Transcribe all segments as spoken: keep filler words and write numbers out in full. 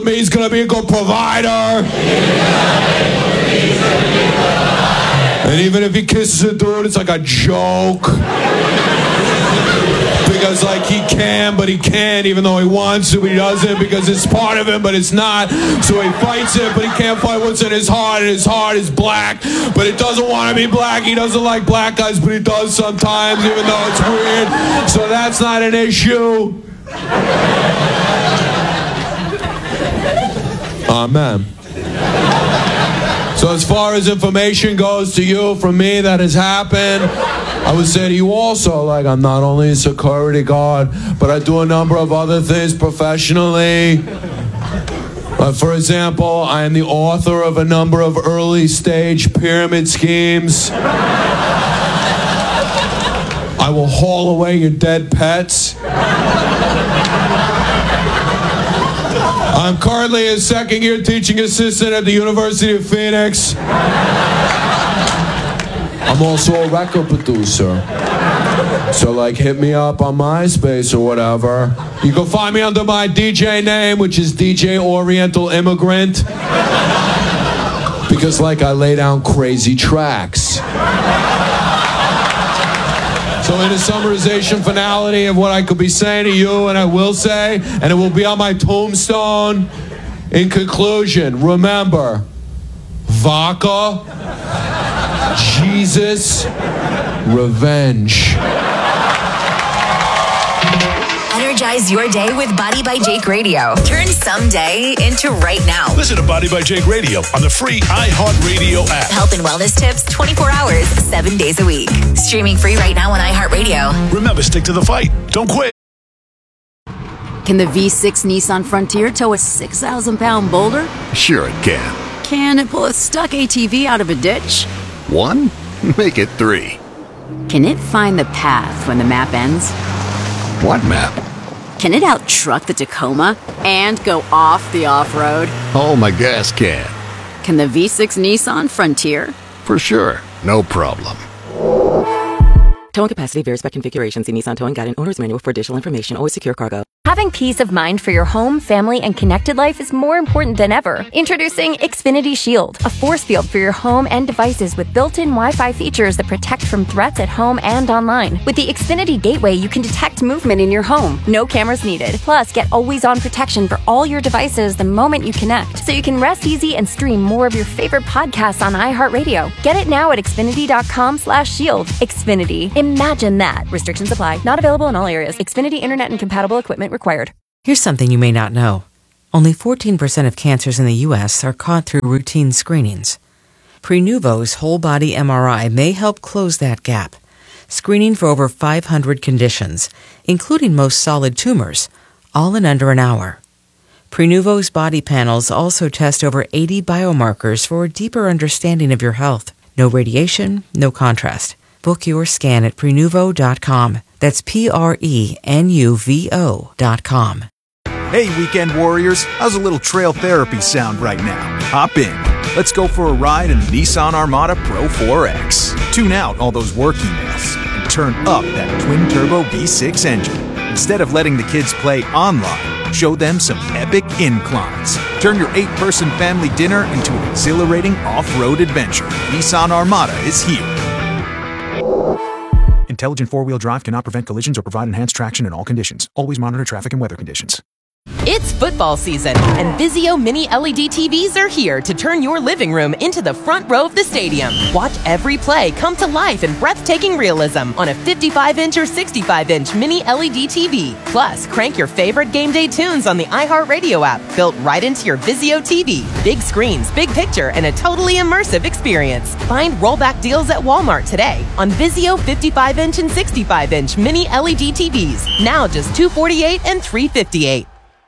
me he's going to be a good provider. And even if he kisses a dude, it's like a joke. Because, like, he can, but he can't, even though he wants to, but he doesn't, because it's part of him, but it's not. So he fights it, but he can't fight what's in his heart, and his heart is black, but it doesn't want to be black. He doesn't like black guys, but he does sometimes, even though it's weird. So that's not an issue. Amen. So as far as information goes to you from me that has happened, I would say to you also, like, I'm not only a security guard, but I do a number of other things professionally. Uh, for example, I am the author of a number of early stage pyramid schemes. I will haul away your dead pets. I'm currently a second year teaching assistant at the University of Phoenix. I'm also a record producer. So, like, hit me up on MySpace or whatever. You can find me under my D J name, which is D J Oriental Immigrant. Because, like, I lay down crazy tracks. So in a summarization finality of what I could be saying to you, and I will say, and it will be on my tombstone, in conclusion, remember, vodka, Jesus, revenge. Energize your day with Body by Jake Radio. Turn someday into right now. Listen to Body by Jake Radio on the free iHeartRadio app. Health and wellness tips twenty-four hours, seven days a week. Streaming free right now on iHeartRadio. Remember, stick to the fight. Don't quit. Can the V six Nissan Frontier tow a six thousand pound boulder? Sure it can. Can it pull a stuck A T V out of a ditch? One? Make it three. Can it find the path when the map ends? What map? Can it out-truck the Tacoma and go off the off-road? Oh, my gas can. Can the V six Nissan Frontier? For sure. No problem. Towing capacity varies by configuration. See Nissan Towing Guide and Owner's Manual for additional information. Always secure cargo. Having peace of mind for your home, family, and connected life is more important than ever. Introducing Xfinity Shield, a force field for your home and devices with built-in Wi-Fi features that protect from threats at home and online. With the Xfinity Gateway, you can detect movement in your home. No cameras needed. Plus, get always-on protection for all your devices the moment you connect, so you can rest easy and stream more of your favorite podcasts on iHeartRadio. Get it now at Xfinity.com slash shield. Xfinity. Imagine that. Restrictions apply. Not available in all areas. Xfinity Internet and compatible equipment required. Here's something you may not know. Only fourteen percent of cancers in the U S are caught through routine screenings. Prenuvo's whole-body M R I may help close that gap, screening for over five hundred conditions, including most solid tumors, all in under an hour. Prenuvo's body panels also test over eighty biomarkers for a deeper understanding of your health. No radiation, no contrast. Book your scan at Prenuvo dot com. That's P R E N U V O dot com. Hey, weekend warriors, how's a little trail therapy sound right now? Hop in. Let's go for a ride in the Nissan Armada Pro four X. Tune out all those work emails and turn up that twin-turbo V six engine. Instead of letting the kids play online, show them some epic inclines. Turn your eight-person family dinner into an exhilarating off-road adventure. Nissan Armada is here. Intelligent four-wheel drive cannot prevent collisions or provide enhanced traction in all conditions. Always monitor traffic and weather conditions. It's football season, and Vizio Mini L E D T Vs are here to turn your living room into the front row of the stadium. Watch every play come to life in breathtaking realism on a fifty-five inch or sixty-five inch Mini L E D T V. Plus, crank your favorite game day tunes on the iHeartRadio app, built right into your Vizio T V. Big screens, big picture, and a totally immersive experience. Find rollback deals at Walmart today on Vizio fifty-five inch and sixty-five inch Mini L E D T Vs. Now just two hundred forty-eight dollars and three hundred fifty-eight dollars.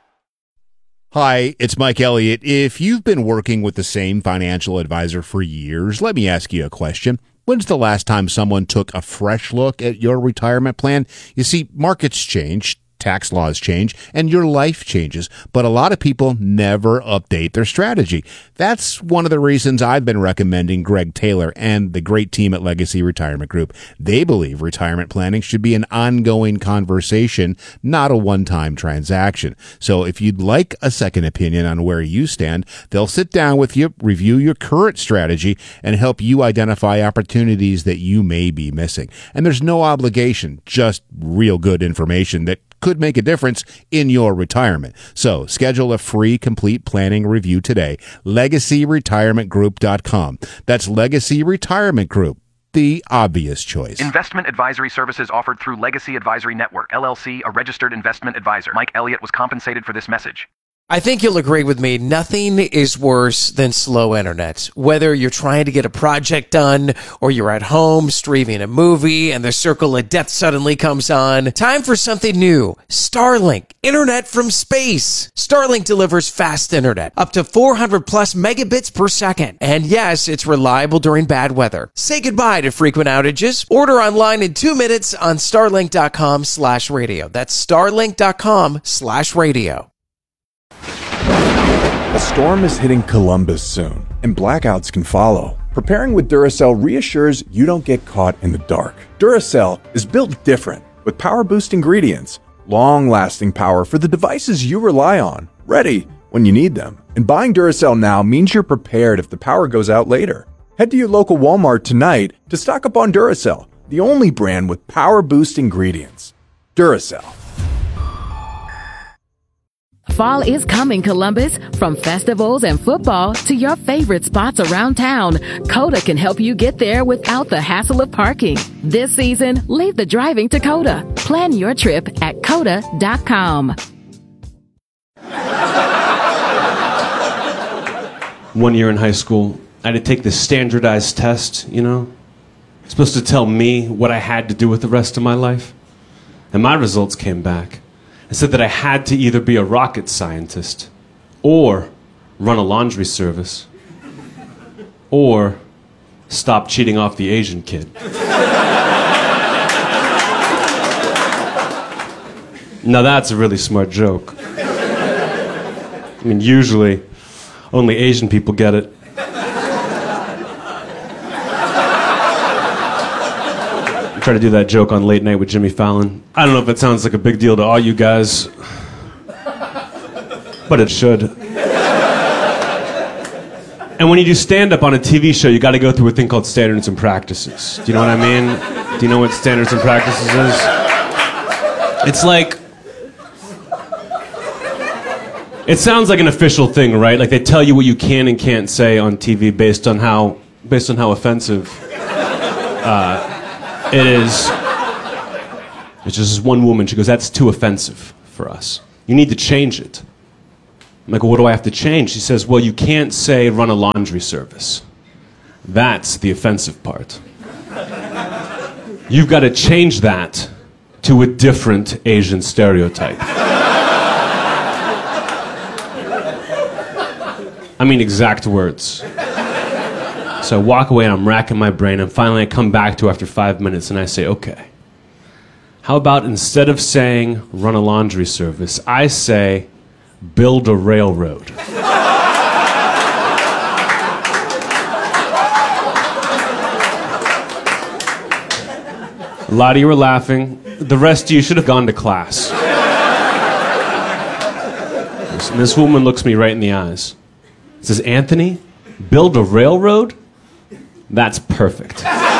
Hi, it's Mike Elliott. If you've been working with the same financial advisor for years, let me ask you a question. When's the last time someone took a fresh look at your retirement plan? You see, markets change, tax laws change and your life changes, but a lot of people never update their strategy. That's one of the reasons I've been recommending Greg Taylor and the great team at Legacy Retirement Group. They believe retirement planning should be an ongoing conversation, not a one-time transaction. So if you'd like a second opinion on where you stand, they'll sit down with you, review your current strategy, and help you identify opportunities that you may be missing. And there's no obligation, just real good information that could make a difference in your retirement. So schedule a free complete planning review today. legacy retirement group dot com. That's Legacy Retirement Group, the obvious choice. Investment advisory services offered through Legacy Advisory Network, L L C, a registered investment advisor. Mike Elliott was compensated for this message. I think you'll agree with me. Nothing is worse than slow internet. Whether you're trying to get a project done or you're at home streaming a movie and the circle of death suddenly comes on, time for something new. Starlink, internet from space. Starlink delivers fast internet, up to four hundred plus megabits per second. And yes, it's reliable during bad weather. Say goodbye to frequent outages. Order online in two minutes on starlink.com slash radio. That's starlink.com slash radio. A storm is hitting Columbus soon, and blackouts can follow. Preparing with Duracell reassures you don't get caught in the dark. Duracell is built different, with power-boost ingredients, long-lasting power for the devices you rely on, ready when you need them. And buying Duracell now means you're prepared if the power goes out later. Head to your local Walmart tonight to stock up on Duracell, the only brand with power-boost ingredients. Duracell. Fall is coming, Columbus. From festivals and football to your favorite spots around town, Coda can help you get there without the hassle of parking. This season, leave the driving to Coda. Plan your trip at coda dot com. One year in high school, I had to take this standardized test, you know? It's supposed to tell me what I had to do with the rest of my life. And my results came back. It said that I had to either be a rocket scientist, or run a laundry service, or stop cheating off the Asian kid. Now that's a really smart joke. I mean, usually, only Asian people get it. Try to do that joke on Late Night with Jimmy Fallon. I don't know if it sounds like a big deal to all you guys, but it should. And when you do stand-up on a T V show, you got to go through a thing called standards and practices. Do you know what I mean? Do you know what standards and practices is? It's like... It sounds like an official thing, right? Like they tell you what you can and can't say on T V based on how, based on how offensive uh, it is. It's just this one woman. She goes, "That's too offensive for us. You need to change it." I'm like, "Well, what do I have to change?" She says, "Well, you can't say run a laundry service. That's the offensive part. You've got to change that to a different Asian stereotype." I mean, exact words. So I walk away and I'm racking my brain, and finally I come back to her after five minutes and I say, "Okay, how about instead of saying run a laundry service, I say build a railroad." A lot of you were laughing. The rest of you should have gone to class. And this woman looks me right in the eyes. Says, "Anthony, build a railroad? That's perfect."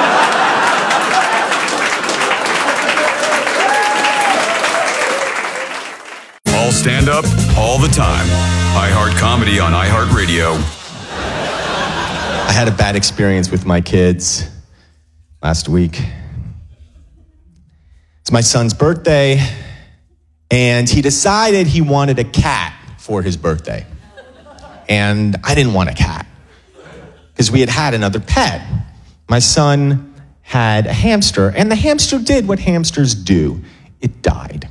All stand up, all the time. iHeart Comedy on iHeartRadio. I had a bad experience with my kids last week. It's my son's birthday, and he decided he wanted a cat for his birthday. And I didn't want a cat, because we had had another pet. My son had a hamster, and the hamster did what hamsters do. It died.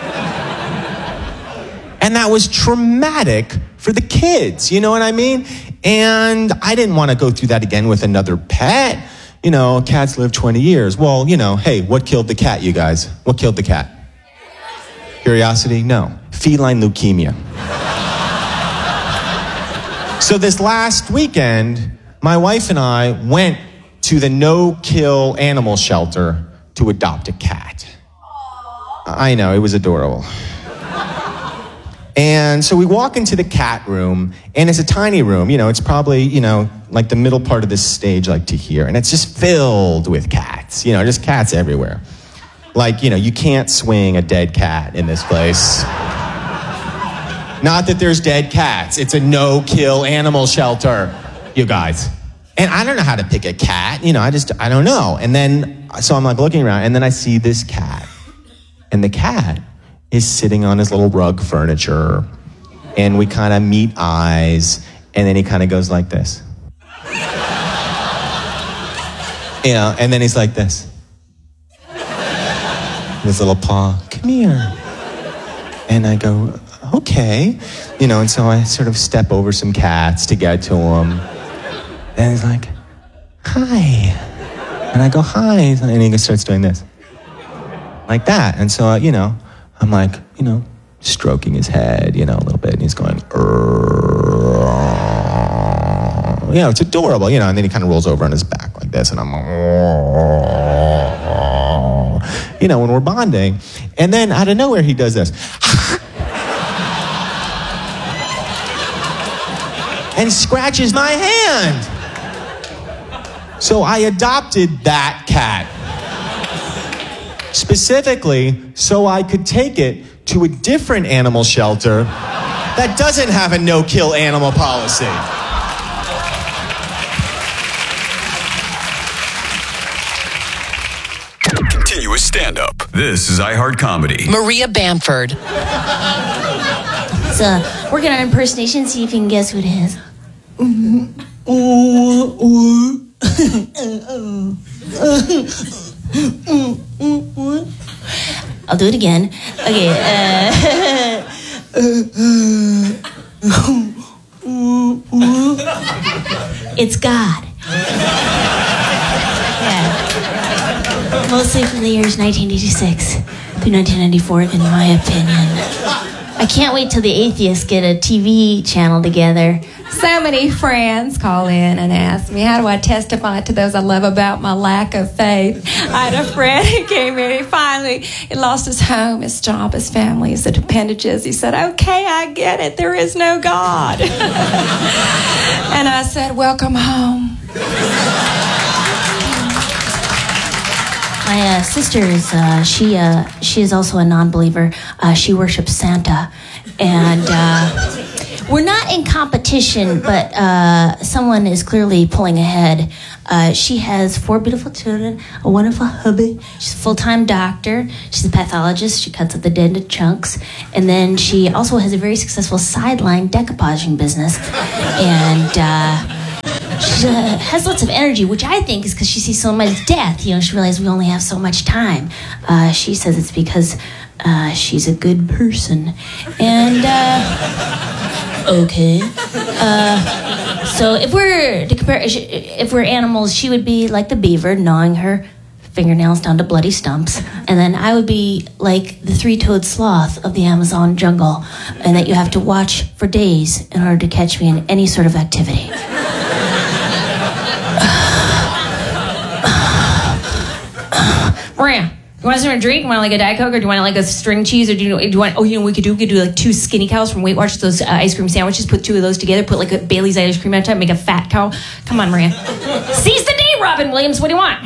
And that was traumatic for the kids, you know what I mean? And I didn't want to go through that again with another pet. You know, cats live twenty years. Well, you know, hey, what killed the cat, you guys? What killed the cat? Curiosity? No. Feline leukemia. So this last weekend, my wife and I went to the no-kill animal shelter to adopt a cat. I know, it was adorable. And so we walk into the cat room, and it's a tiny room. You know, it's probably, you know, like the middle part of this stage, like to here. And it's just filled with cats. You know, just cats everywhere. Like, you know, you can't swing a dead cat in this place. Not that there's dead cats. It's a no-kill animal shelter, you guys. And I don't know how to pick a cat. You know, I just, I don't know. And then, so I'm like looking around, and then I see this cat. And the cat is sitting on his little rug furniture, and we kind of meet eyes, and then he kind of goes like this. You know, and then he's like this. His little paw, come here. And I go, okay. You know, and so I sort of step over some cats to get to him. And he's like, hi. And I go, hi. And he starts doing this. Like that. And so, uh, you know, I'm like, you know, stroking his head, you know, a little bit. And he's going, you know, it's adorable, you know. And then he kind of rolls over on his back like this. And I'm like, you know, when we're bonding. And then out of nowhere, he does this. And scratches my hand. So I adopted that cat. Specifically, so I could take it to a different animal shelter that doesn't have a no-kill animal policy. Continuous stand-up. This is iHeart Comedy. Maria Bamford. So, working on impersonation, see if you can guess who it is. I'll do it again. Okay. Uh, it's God. Yeah. Mostly from the years nineteen eighty-six through nineteen ninety-four, in my opinion. I can't wait till the atheists get a T V channel together. So many friends call in and ask me, how do I testify to those I love about my lack of faith? I had a friend who came in, he finally he lost his home, his job, his family, his appendages. He said, okay, I get it, there is no God. And I said, welcome home. My uh, sister is, uh, she, uh, she is also a non-believer. Uh, she worships Santa. And uh, we're not in competition, but uh, someone is clearly pulling ahead. Uh, she has four beautiful children, a wonderful hubby. She's a full-time doctor. She's a pathologist. She cuts up the dead into chunks. And then she also has a very successful sideline decoupaging business. And... Uh, She uh, has lots of energy, which I think is because she sees so much death. You know, she realizes we only have so much time. Uh, she says it's because uh, she's a good person. And, uh, okay. Uh, so if we're to compare, if we're animals, she would be like the beaver, gnawing her fingernails down to bloody stumps. And then I would be like the three-toed sloth of the Amazon jungle, and that you have to watch for days in order to catch me in any sort of activity. Maria, you want something to drink? You want like a Diet Coke, or do you want like a string cheese, or do you, do you want? Oh, you know, we could do we could do like two skinny cows from Weight Watchers, those uh, ice cream sandwiches. Put two of those together. Put like a Bailey's ice cream on top. Make a fat cow. Come on, Maria. Seize the day, Robin Williams. What do you want?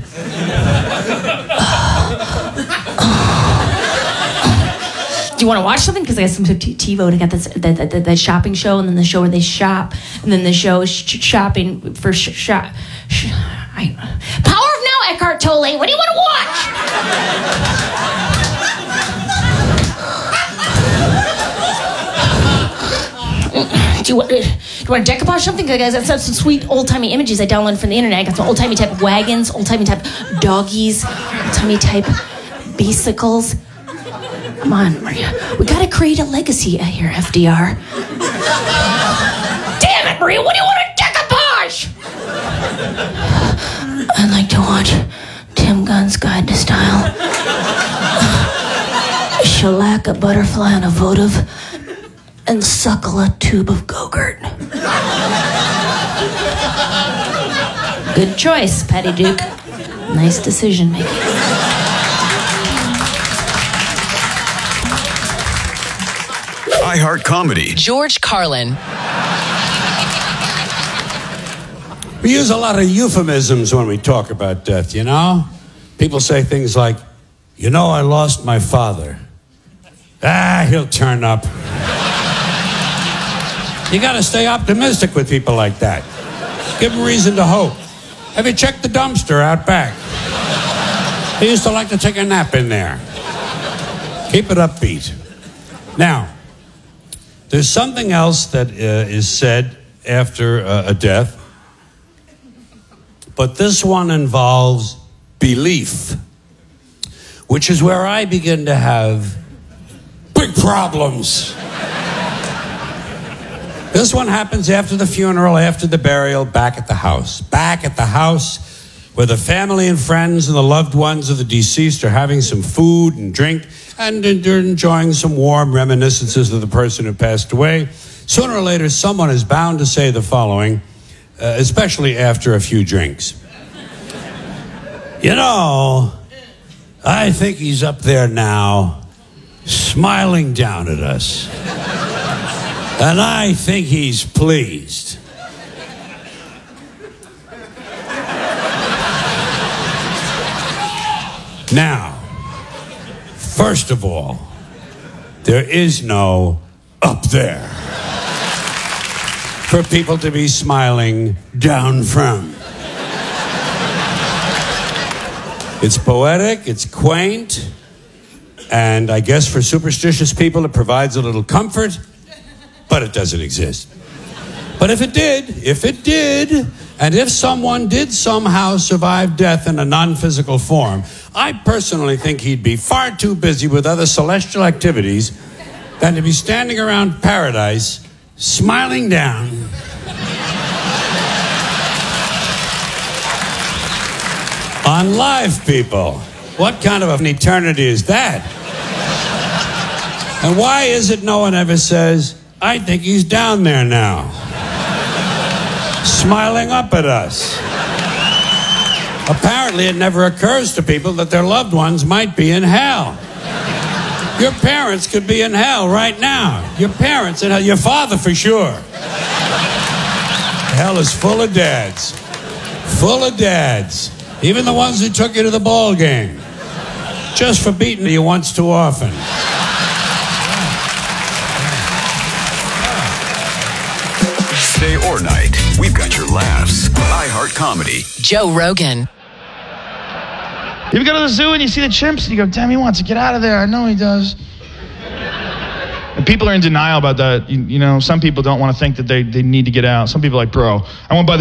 Do you want to watch something? Because I got some TiVo. I got this that, that, that shopping show, and then the show where they shop, and then the show is sh- shopping for sh- shop. Sh- I, Power of Now, Eckhart Tolle. What do you want to watch? do you want? Do you want to decoupage something? Because I got some sweet old-timey images I downloaded from the internet. I got some old-timey type wagons, old-timey type doggies, old-timey type bicycles. Come on, Maria. We gotta create a legacy here, F D R. Damn it, Maria! What do you want to decoupage? I'd like to watch Tim Gunn's Guide to Style. Shellac like a butterfly on a votive and suckle a tube of Go-Gurt. Good choice, Patty Duke. Nice decision making. iHeart Comedy. George Carlin. We use a lot of euphemisms when we talk about death, you know? People say things like, you know, I lost my father. Ah, he'll turn up. You gotta stay optimistic with people like that. Give them reason to hope. Have you checked the dumpster out back? He used to like to take a nap in there. Keep it upbeat. Now, there's something else that uh, is said after uh, a death, but this one involves belief, which is where I begin to have big problems. This one happens after the funeral, after the burial, back at the house. Back at the house where the family and friends and the loved ones of the deceased are having some food and drink and they're enjoying some warm reminiscences of the person who passed away. Sooner or later, someone is bound to say the following, uh, especially after a few drinks. You know, I think he's up there now, smiling down at us. And I think he's pleased. Now, first of all, there is no up there for people to be smiling down from. It's poetic, it's quaint, and I guess for superstitious people it provides a little comfort, but it doesn't exist. But if it did, if it did, and if someone did somehow survive death in a non-physical form, I personally think he'd be far too busy with other celestial activities than to be standing around paradise, smiling down. On live people. What kind of an eternity is that? And why is it no one ever says, I think he's down there now, smiling up at us? Apparently it never occurs to people that their loved ones might be in hell. Your parents could be in hell right now. Your parents in hell, your father for sure. Hell is full of dads. Full of dads. Even the ones who took you to the ball game. Just for beating you once too often. Day or night, we've got your laughs. iHeart Comedy. Joe Rogan. You ever go to the zoo and you see the chimps and you go, damn, he wants to get out of there. I know he does. And people are in denial about that. You, you know, some people don't want to think that they, they need to get out. Some people are like, bro, I won't buy the